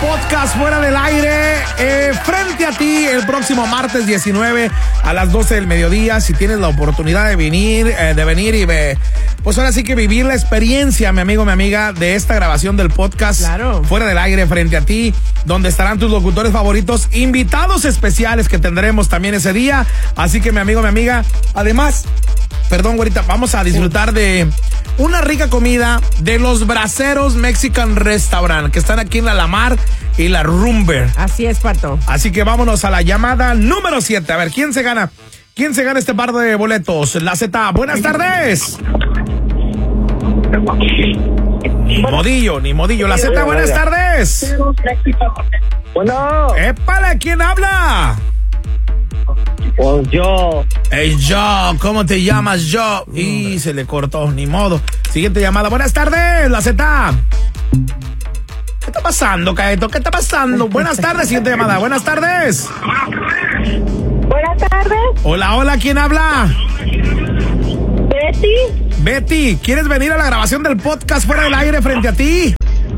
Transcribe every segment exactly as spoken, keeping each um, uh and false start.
podcast Fuera del Aire, eh, frente a ti el próximo martes diecinueve a las doce del mediodía. Si tienes la oportunidad de venir, eh, de venir y ve, pues ahora sí que vivir la experiencia, mi amigo, mi amiga, de esta grabación del podcast Claro. Fuera del Aire, frente a ti, donde estarán tus locutores favoritos, invitados especiales que tendremos también ese día. Así que, mi amigo, mi amiga, además, perdón, güerita, vamos a disfrutar de una rica comida de los Braceros Mexican Restaurant, que están aquí en la Lamar y la Rumber. Así es, Pato. Así que vámonos a la llamada número siete. A ver, ¿quién se gana? ¿Quién se gana este par de boletos? La Z. Buenas tardes. Ni modillo, ni modillo. La Z, buenas tardes. Bueno, ¡Épale! ¿Quién habla? pues yo. Hey, yo, ¿cómo te llamas, yo? Y se le cortó, ni modo. Siguiente llamada. Buenas tardes, la Z. ¿Qué está pasando, Caeto? ¿Qué está pasando? Buenas tardes, siguiente llamada. Buenas tardes. Buenas tardes, Hola, hola, ¿quién habla? Betty. Betty, ¿quieres venir a la grabación del podcast Fuera del Aire frente a ti?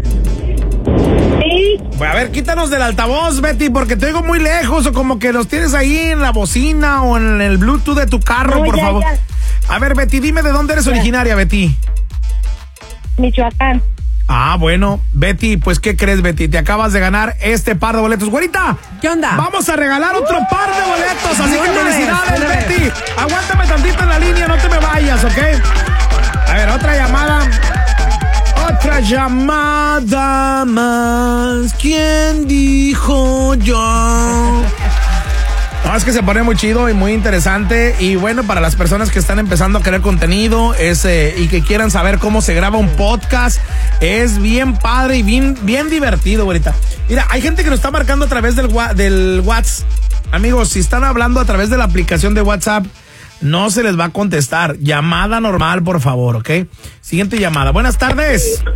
Sí, Pues a ver, quítanos del altavoz, Betty, porque te oigo muy lejos, o como que los tienes ahí en la bocina o en el Bluetooth de tu carro, No, por ya, favor. ya. A ver, Betty, dime de dónde eres originaria, Betty. Michoacán. Ah, bueno, Betty, pues ¿qué crees, Betty? Te acabas de ganar este par de boletos. Güerita, ¿Qué onda? vamos a regalar otro par de boletos, así que Una vez, felicidades, una vez. Betty. Aguántame tantito en la línea, no te me vayas, ¿ok? A ver, otra llamada. Otra llamada más. ¿Quién dijo yo? No, es que se pone muy chido y muy interesante. Y bueno, para las personas que están empezando a crear contenido es, eh, y que quieran saber cómo se graba un podcast, es bien padre y bien, bien divertido, ahorita. Mira, hay gente que nos está marcando a través del, wa- del WhatsApp. Amigos, si están hablando a través de la aplicación de WhatsApp, no se les va a contestar. Llamada normal, por favor, ¿ok? Siguiente llamada. Buenas tardes.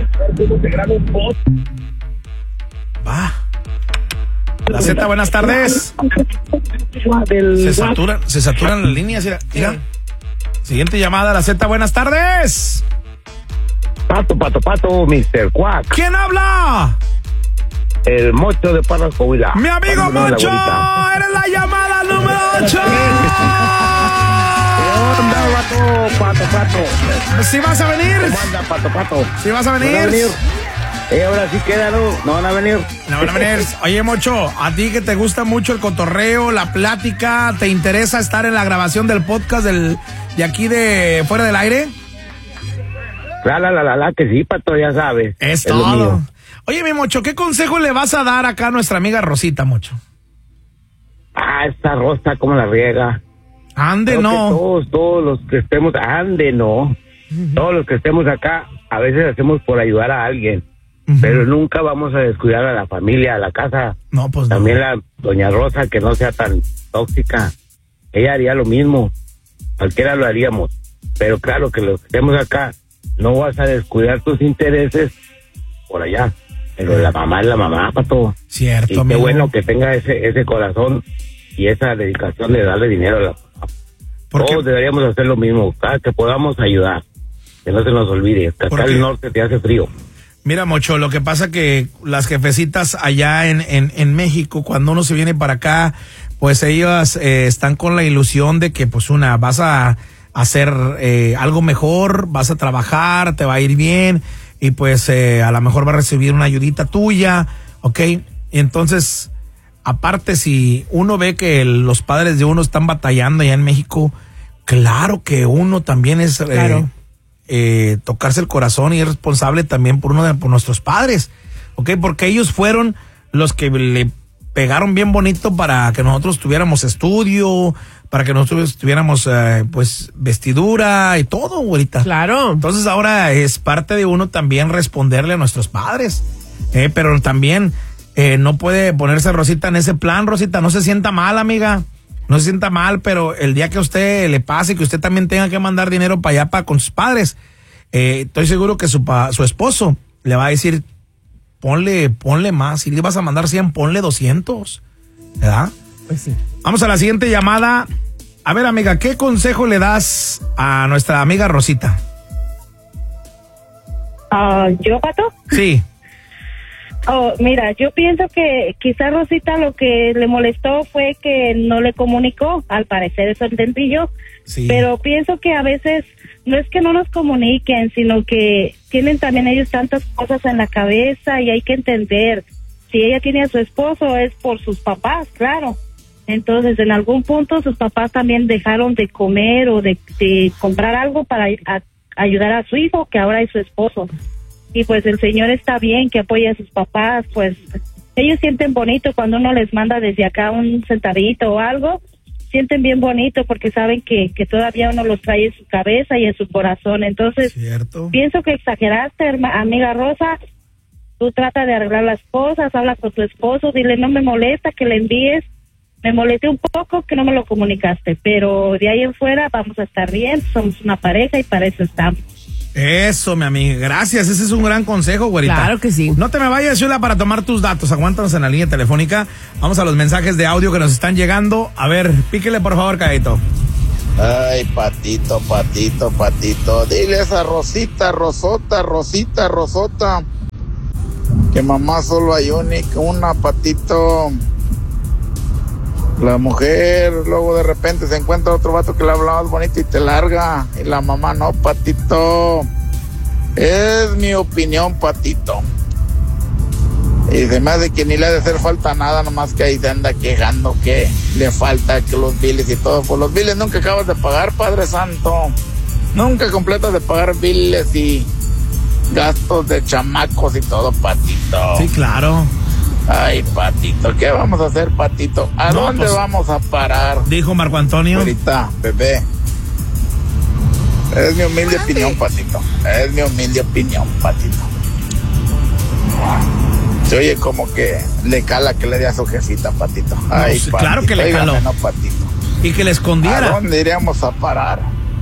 Va. La Z, buenas tardes. Se saturan, se saturan las líneas, mira, mira. Siguiente llamada, la Z, buenas tardes. Pato, pato, pato, mister Quack. ¿Quién habla? El mocho de Parra Coahuila. Mi amigo Pásamelo a la Mocho, güerita. eres la llamada número ocho. ¿Qué onda, pato, pato, pato? Si vas a venir, ¿Cómo anda, pato, pato? si vas a ¿Van a venir. venir? Eh, ahora sí queda, ¿no? ¿No van a venir? No van a venir. Oye, Mocho, a ti que te gusta mucho el cotorreo, la plática, ¿te interesa estar en la grabación del podcast del, de aquí de Fuera del Aire? La, la, la, la, la, que sí, pato, ya sabes. Es, lo todo. mío. Oye, mi Mocho, ¿qué consejo le vas a dar acá a nuestra amiga Rosita, Mocho? Ah, esta rosa, como la riega. Ande, Creo que no. Todos, todos los que estemos, ande, no. Todos los que estemos acá, a veces hacemos por ayudar a alguien. Ujú. Pero nunca vamos a descuidar a la familia, a la casa. No, pues no. También la doña Rosa, que no sea tan tóxica. Ella haría lo mismo. Cualquiera lo haríamos. Pero claro que los que estemos acá, no vas a descuidar tus intereses por allá. Pero la mamá es la mamá, pato. Cierto, Y qué amigo. bueno que tenga ese ese corazón y esa dedicación de darle dinero a la mamá. Porque- Todos deberíamos hacer lo mismo, cada que podamos ayudar. Que no se nos olvide, que acá Porque- el norte te hace frío. Mira, Mocho, lo que pasa que las jefecitas allá en, en, en México, cuando uno se viene para acá, pues ellas eh, están con la ilusión de que, pues una, vas a hacer eh, algo mejor, vas a trabajar, te va a ir bien, y pues eh, a lo mejor va a recibir una ayudita tuya, ¿ok? Y entonces, aparte, si uno ve que el- los padres de uno están batallando allá en México, claro que uno también es... eh, Claro. eh, tocarse el corazón y es responsable también por uno de por nuestros padres, ¿ok? Porque ellos fueron los que le pegaron bien bonito para que nosotros tuviéramos estudio, para que nosotros tuviéramos eh, pues vestidura y todo, güerita. Claro. Entonces ahora es parte de uno también responderle a nuestros padres, eh, pero también eh, no puede ponerse Rosita en ese plan, Rosita, no se sienta mal, amiga. No se sienta mal, pero el día que a usted le pase, que usted también tenga que mandar dinero para allá, para con sus padres, eh, estoy seguro que su, pa- su esposo le va a decir, ponle, ponle más. Si le vas a mandar cien, ponle doscientos. ¿Verdad? Pues sí. Vamos a la siguiente llamada. A ver, amiga, ¿qué consejo le das a nuestra amiga Rosita? Ah, ¿yo, Pato? Sí. Oh, mira, yo pienso que quizá Rosita lo que le molestó fue que no le comunicó, al parecer eso entendí yo, sí. Pero pienso que a veces no es que no nos comuniquen, sino que tienen también ellos tantas cosas en la cabeza y hay que entender, si ella tiene a su esposo es por sus papás, claro. Entonces, en algún punto sus papás también dejaron de comer o de, de comprar algo para a, ayudar a su hijo, que ahora es su esposo. Y pues el señor está bien, que apoya a sus papás, pues ellos sienten bonito cuando uno les manda desde acá un centavito o algo, sienten bien bonito porque saben que, que todavía uno los trae en su cabeza y en su corazón. Entonces, ¿cierto? Pienso que exageraste, herma, amiga Rosa. Tú trata de arreglar las cosas, habla con tu esposo, dile, no me molesta que le envíes. Me molesté un poco que no me lo comunicaste, pero de ahí en fuera vamos a estar bien, somos una pareja y para eso estamos. Eso, mi amiga, gracias, ese es un gran consejo, güerita. Claro que sí. No te me vayas, Shula, para tomar tus datos, aguántanos en la línea telefónica. Vamos a los mensajes de audio que nos están llegando. A ver, píquele por favor, Caito. Ay, Patito, Patito, Patito, dile a esa Rosita, Rosota, Rosita, Rosota, que mamá solo hay única, una, Patito. La mujer luego de repente se encuentra otro vato que le habla más bonito y te larga. Y la mamá no, Patito. Es mi opinión, Patito. Y se me hace que ni le ha de hacer falta nada, nomás que ahí se anda quejando que le falta que los biles y todo. Pues los biles nunca acabas de pagar, Padre Santo. Nunca completas de pagar biles y gastos de chamacos y todo, Patito. Sí, claro. Ay, Patito, ¿qué vamos a hacer, Patito? ¿A no, dónde pues, vamos a parar? Dijo Marco Antonio. Ahorita, bebé. Es mi humilde opinión, Patito. Es mi humilde opinión, Patito. Se oye como que le cala que le dé a su jefita, Patito. Ay, no, Patito, claro que le caló. No, Patito. Y que le escondiera. ¿A dónde iríamos a parar?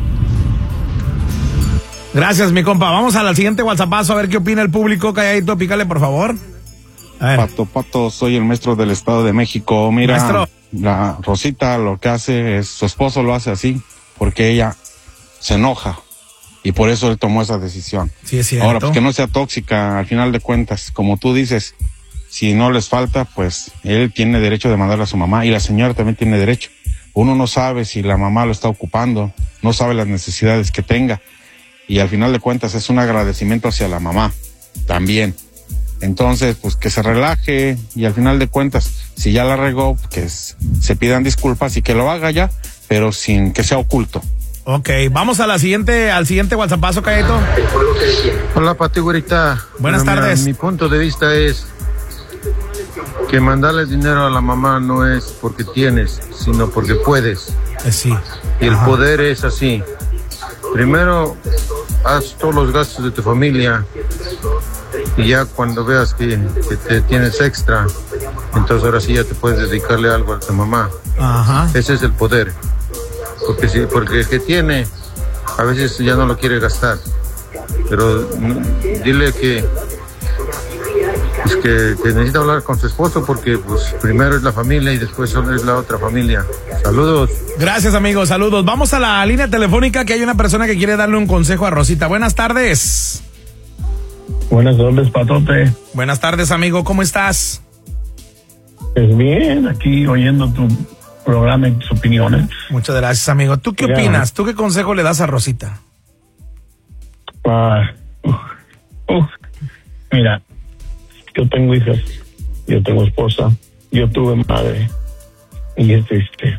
Gracias, mi compa. Vamos al siguiente WhatsAppazo a ver qué opina el público. Calladito, pícale, por favor. Pato, Pato, soy el maestro del Estado de México. Mira, maestro. La Rosita lo que hace es, su esposo lo hace así, porque ella se enoja y por eso él tomó esa decisión. Sí, es cierto. Ahora, pues que no sea tóxica, al final de cuentas, como tú dices, si no les falta, pues él tiene derecho de mandarle a su mamá y la señora también tiene derecho. Uno no sabe si la mamá lo está ocupando, no sabe las necesidades que tenga y al final de cuentas es un agradecimiento hacia la mamá también. Entonces, pues que se relaje y al final de cuentas, si ya la regó, que es, se pidan disculpas y que lo haga ya, pero sin que sea oculto. Ok, vamos a la siguiente, al siguiente WhatsAppazo, Cayeto. Hola, Pati, güerita. Buenas bueno, tardes. Mira, mi punto de vista es que mandarle dinero a la mamá no es porque tienes, sino porque puedes. Eh, sí. Y el Ajá. poder es así. Primero, haz todos los gastos de tu familia. Y ya cuando veas que, que te tienes extra, entonces ahora sí ya te puedes dedicarle algo a tu mamá. Ajá. Ese es el poder. Porque si, porque el que tiene, a veces ya no lo quiere gastar. Pero dile que, pues que, que necesita hablar con su esposo porque pues primero es la familia y después es la otra familia. Saludos. Gracias, amigos, saludos. Vamos a la línea telefónica que hay una persona que quiere darle un consejo a Rosita. Buenas tardes. Buenas tardes, Patote. Buenas tardes, amigo, ¿cómo estás? Pues bien, aquí oyendo tu programa y tus opiniones. Muchas gracias, amigo. ¿Tú qué Ya. opinas? ¿Tú qué consejo le das a Rosita? Ah, uf, uf. Mira, yo tengo hijas, yo tengo esposa, yo tuve madre y es triste.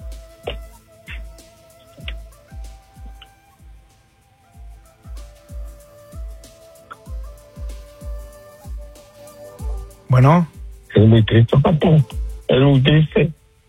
Bueno. Es muy triste, Pato. Es muy triste.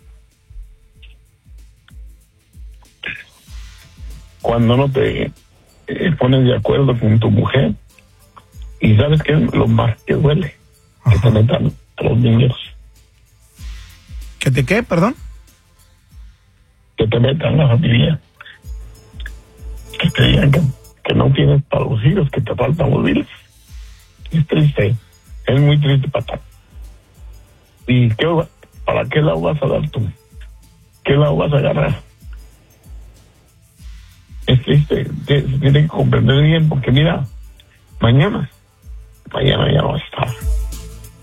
Cuando no te eh, pones de acuerdo con tu mujer y sabes que es lo más que duele, que te metan a los niños. ¿Que te qué, perdón? Que te metan a la familia. Que te digan que, que no tienes para los hijos, que te faltan los biles. Es triste. Es muy triste, Pato. ¿Y qué, para qué lado vas a dar tú? ¿Qué lado vas a agarrar? Es triste, se tiene que comprender bien, porque mira, mañana, mañana ya no va a estar.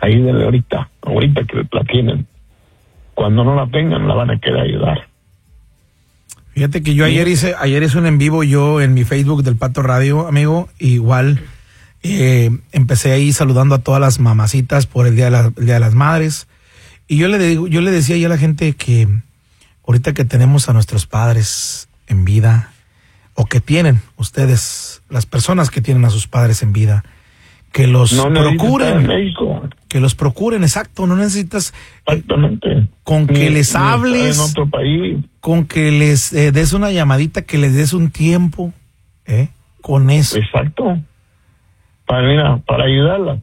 ayúdenle ahorita, ahorita que la tienen. Cuando no la tengan, la van a querer ayudar. Fíjate que yo ayer hice, ayer hice un en vivo yo en mi Facebook del Pato Radio, amigo, igual eh, empecé ahí saludando a todas las mamacitas por el día de, la, el día de las madres, y yo le digo, yo le decía ahí a la gente que ahorita que tenemos a nuestros padres en vida, o que tienen ustedes, las personas que tienen a sus padres en vida, que los no procuren, que los procuren, exacto, no necesitas exactamente con que ni, les hables, en otro país, con que les eh, des una llamadita, que les des un tiempo, ¿eh? Con eso. Exacto. Para mira, para ayudarla.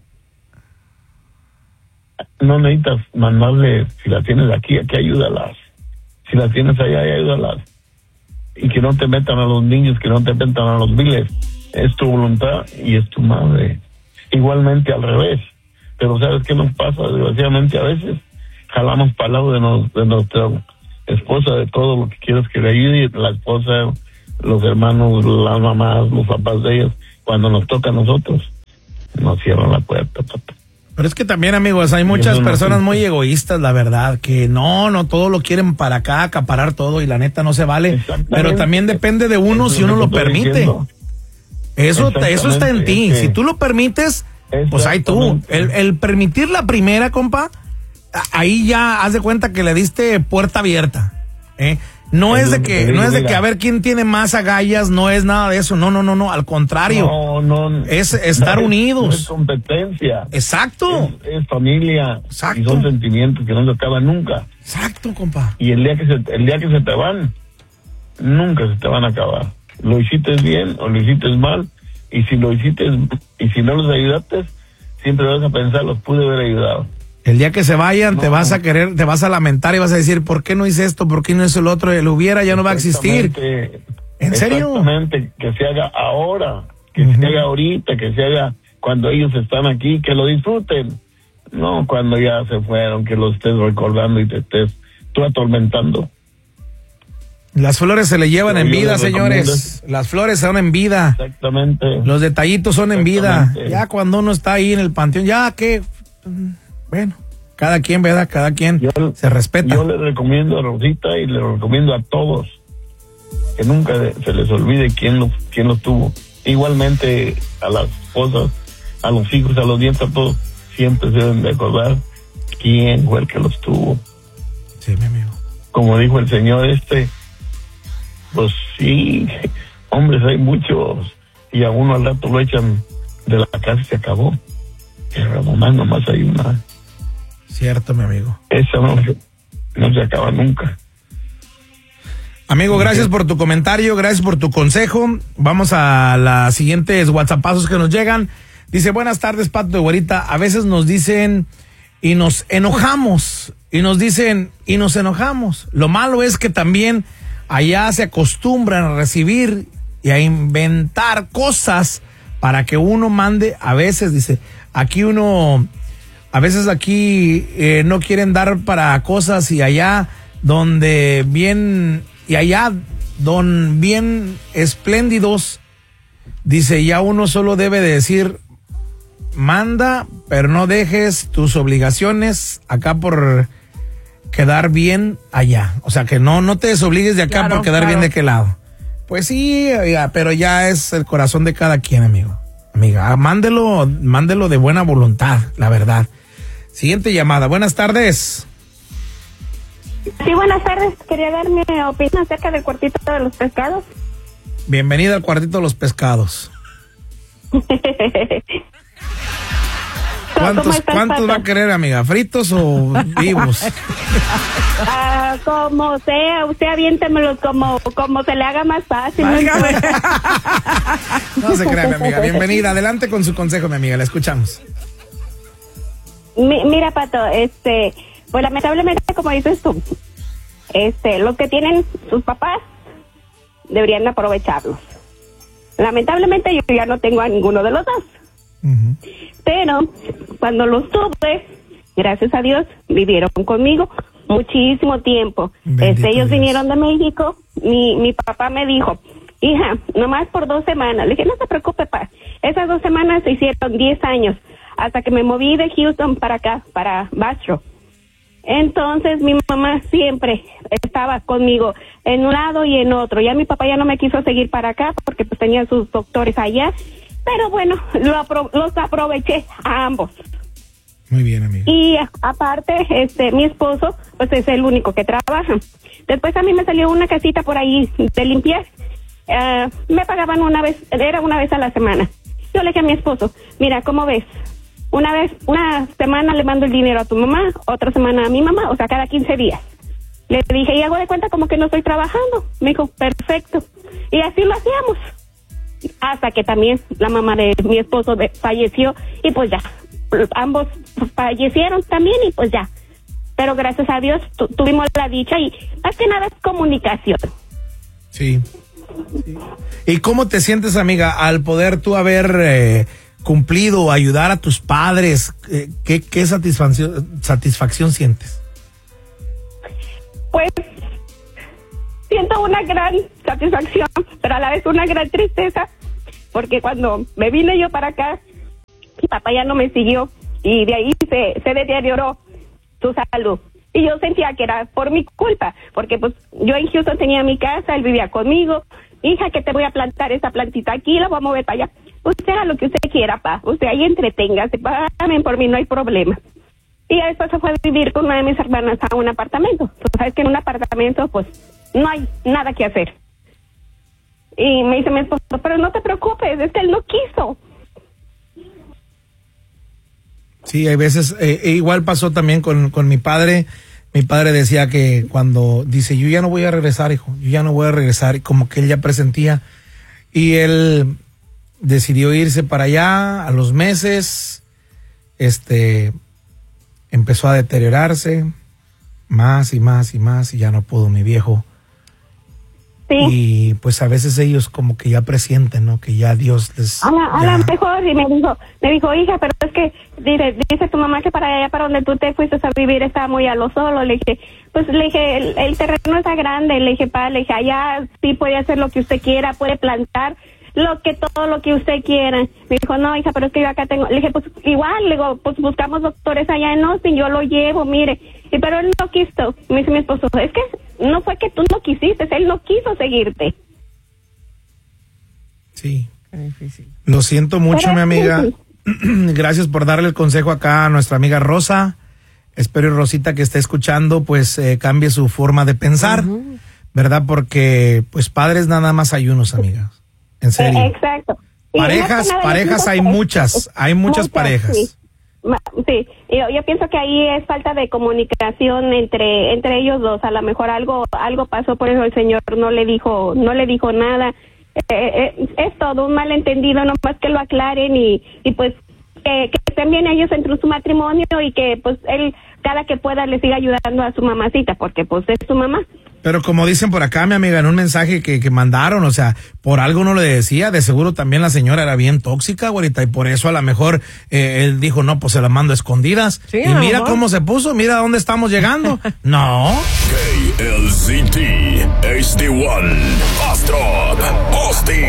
No necesitas mandarle, si la tienes aquí, aquí ayúdalas. Si la tienes allá, ahí ayúdalas. Y que no te metan a los niños, que no te metan a los viles. Es tu voluntad y es tu madre. Igualmente al revés. Pero ¿sabes qué nos pasa? Desgraciadamente a veces jalamos para el lado de, nos, de nuestra esposa, de todo lo que quieras que le ayude, la esposa, los hermanos, las mamás, los papás de ellos. Cuando nos toca a nosotros, nos cierran la puerta, papá. Pero es que también, amigos, hay muchas personas muy egoístas, la verdad, que no, no todo lo quieren para acá, acaparar todo, y la neta no se vale. Pero también depende de uno eso si uno lo permite. Diciendo. Eso, eso está en ti. Si tú lo permites, pues ahí tú. El, el permitir la primera, compa, ahí ya haz de cuenta que le diste puerta abierta. ¿eh? No es, es de que, no es de que a ver quién tiene más agallas, no es nada de eso. No, no, no, no. Al contrario. No, no. Es estar no, unidos. No es competencia. Exacto. Es, es familia. Exacto. Y son sentimientos que no se acaban nunca. Exacto, compa. Y el día que se, el día que se te van, nunca se te van a acabar. Lo hiciste bien o lo hiciste mal, y si lo hiciste y si no los ayudaste, siempre vas a pensar, los pude haber ayudado. El día que se vayan, no. te vas a querer, te vas a lamentar y vas a decir, ¿por qué no hice esto? ¿Por qué no hice lo otro? El hubiera ya no va a existir. ¿En serio? Exactamente, que se haga ahora, que uh-huh. se haga ahorita, que se haga cuando ellos están aquí, que lo disfruten. No cuando ya se fueron, que lo estés recordando y te estés tú atormentando. Las flores se le llevan Pero en vida, señores. Las flores son en vida. Exactamente. Los detallitos son en vida. Ya cuando uno está ahí en el panteón, ya que... Bueno, cada quien, ¿verdad? Cada quien yo, se respeta. Yo le recomiendo a Rosita y le recomiendo a todos que nunca se les olvide quién los, quién los tuvo. Igualmente a las esposas, a los hijos, a los nietos, a todos, siempre se deben de acordar quién fue el que los tuvo. Sí, mi amigo. Como dijo el señor este, pues sí, hombres hay muchos y a uno al rato lo echan de la casa y se acabó. Pero nomás, nomás hay una. Cierto, mi amigo. Esa no, no se acaba nunca. Amigo, gracias por tu comentario, gracias por tu consejo. Vamos a las siguientes WhatsAppazos que nos llegan. Dice, buenas tardes, Pato de Güerita. A veces nos dicen y nos enojamos. Y nos dicen y nos enojamos. Lo malo es que también allá se acostumbran a recibir y a inventar cosas para que uno mande. A veces, dice, aquí uno, a veces aquí eh, no quieren dar para cosas y allá donde bien, y allá don bien espléndidos, dice, ya uno solo debe de decir, manda, pero no dejes tus obligaciones acá por quedar bien allá. O sea, que no, no te desobligues de acá claro, por quedar claro. bien de aquel lado. Pues sí, ya, pero ya es el corazón de cada quien, amigo. Amiga, mándelo, mándelo de buena voluntad, la verdad. Siguiente llamada, buenas tardes. Sí, buenas tardes. Quería dar mi opinión acerca del cuartito de los pescados. Bienvenida al cuartito de los pescados. ¿Cuántos, ¿cuántos va a querer, amiga? ¿Fritos o vivos? Uh, como sea, usted aviéntemelos como, como se le haga más fácil. No se crea, mi amiga. Bienvenida. Adelante con su consejo, mi amiga. La escuchamos. Mi, mira, Pato, este, pues lamentablemente, como dices tú, este, los que tienen sus papás deberían aprovecharlos. Lamentablemente yo ya no tengo a ninguno de los dos. Uh-huh. Pero cuando los tuve, gracias a Dios, vivieron conmigo muchísimo tiempo. Este, ellos Dios. vinieron de México. Mi, mi papá me dijo, hija, nomás por dos semanas. Le dije, no se preocupe, pa. Esas dos semanas se hicieron diez años. hasta que me moví de Houston para acá, para Bastrop. Entonces mi mamá siempre estaba conmigo en un lado y en otro. Ya mi papá ya no me quiso seguir para acá porque pues tenía sus doctores allá. Pero bueno, lo apro- los aproveché a ambos. Muy bien, amiga. Y aparte, este, mi esposo, pues es el único que trabaja. Después a mí me salió una casita por ahí de limpiar. Uh, me pagaban una vez, era una vez a la semana. Yo le dije a mi esposo, mira, ¿cómo ves? Una vez, una semana le mando el dinero a tu mamá, otra semana a mi mamá, o sea, cada quince días. Le dije, y hago de cuenta como que no estoy trabajando. Me dijo, perfecto. Y así lo hacíamos. Hasta que también la mamá de mi esposo de, falleció y pues ya, ambos fallecieron también y pues ya. Pero gracias a Dios tu, tuvimos la dicha y más que nada es comunicación. Sí. sí. ¿Y cómo te sientes, amiga, al poder tú haber eh, cumplido o ayudar a tus padres? Eh, ¿Qué, qué satisfacción, satisfacción sientes? Pues siento una gran satisfacción, pero a la vez una gran tristeza, porque cuando me vine yo para acá, mi papá ya no me siguió y de ahí se, se deterioró su salud. Y yo sentía que era por mi culpa, porque pues yo en Houston tenía mi casa, él vivía conmigo. Hija, que te voy a plantar esa plantita aquí, la voy a mover para allá. Usted haga lo que usted quiera, pa. Usted ahí entreténgase, págame por mí, no hay problema. Y después se fue a vivir con una de mis hermanas a un apartamento. Tú sabes que en un apartamento, pues, no hay nada que hacer. Y me dice mi esposo, pero no te preocupes, es que él no quiso. Sí, hay veces, eh, igual pasó también con, con mi padre. Mi padre decía que cuando dice, yo ya no voy a regresar, hijo, yo ya no voy a regresar, y como que él ya presentía, y él decidió irse para allá. A los meses, este, empezó a deteriorarse más y más y más, y ya no pudo mi viejo. Sí. Y pues a veces ellos como que ya presienten, ¿no? Que ya Dios les... A la, a ya... la mejor, y me dijo, me dijo, hija, pero es que dice, dice tu mamá que para allá, para donde tú te fuiste a vivir, estaba muy a lo solo. Le dije, pues le dije, el, el terreno está grande. Le dije, pa, le dije, allá sí puede hacer lo que usted quiera, puede plantar lo que todo lo que usted quiera. Me dijo, no, hija, pero es que yo acá tengo... Le dije, pues igual, le digo, pues buscamos doctores allá en Austin, yo lo llevo, mire. Y pero él no quiso. Me dice mi esposo, es que no fue que tú no quisiste, él no quiso seguirte. Sí. Lo siento mucho, pero mi amiga. Gracias por darle el consejo acá a nuestra amiga Rosa. Espero, Rosita, que esté escuchando, pues eh, cambie su forma de pensar, uh-huh. ¿verdad? Porque, pues, padres nada más hay unos, amigas. En serio. Eh, exacto. Parejas, parejas hay muchas, hay muchas, muchas parejas. Sí. Sí, yo, yo pienso que ahí es falta de comunicación entre entre ellos dos. A lo mejor algo algo pasó, por eso el señor no le dijo no le dijo nada. Eh, eh, es todo un malentendido, nomás que lo aclaren y y pues que, que estén bien ellos entre su matrimonio y que pues él cada que pueda le siga ayudando a su mamacita, porque pues es su mamá. Pero como dicen por acá, mi amiga, en un mensaje que, que mandaron, o sea, por algo no le decía, de seguro también la señora era bien tóxica, güerita, y por eso a lo mejor eh, él dijo, no, pues se la mando a escondidas. Sí, y mira amor. Cómo se puso, mira dónde estamos llegando. No. K L Z T, H D one, Bastrop, Austin.